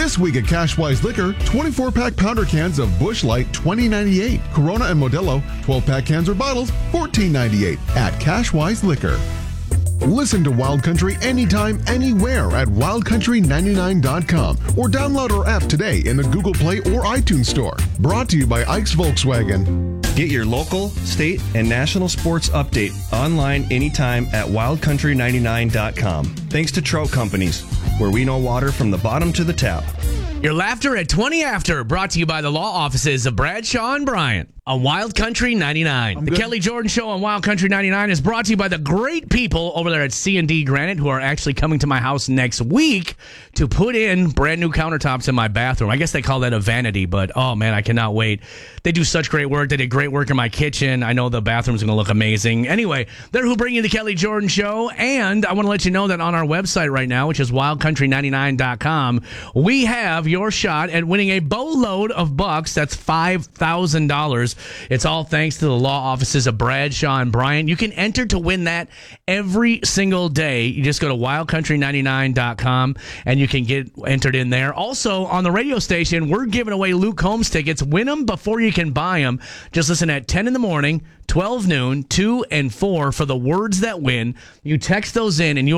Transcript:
This week at Cashwise Liquor, 24-pack powder cans of Busch Light, $20.98. Corona and Modelo, 12-pack cans or bottles, $14.98 at Cashwise Liquor. Listen to Wild Country anytime, anywhere at wildcountry99.com or download our app today in the Google Play or iTunes Store. Brought to you by Ike's Volkswagen. Get your local, state, and national sports update online anytime at wildcountry99.com. Thanks to Trout Companies, where we know water from the bottom to the tap. Your laughter at 20 after, brought to you by the law offices of Bradshaw and Bryant on Wild Country 99. The Kelly Jordan Show on Wild Country 99 is brought to you by the great people over there at C&D Granite, who are actually coming to my house next week to put in brand new countertops in my bathroom. I guess they call that a vanity, but oh man, I cannot wait. They do such great work. They did great work in my kitchen. I know the bathroom's going to look amazing. Anyway, they're who bring you the Kelly Jordan Show, and I want to let you know that on our website right now, which is wildcountry99.com, we have your shot at winning a boatload of bucks. That's $5,000. It's all thanks to the law offices of Bradshaw and Bryant. You can enter to win that every single day. You just go to wildcountry99.com and you can get entered in there. Also, on the radio station, we're giving away Luke Combs tickets. Win them before you can buy them. Just listen at 10 in the morning, 12 noon, 2 and 4 for the words that win. You text those in and you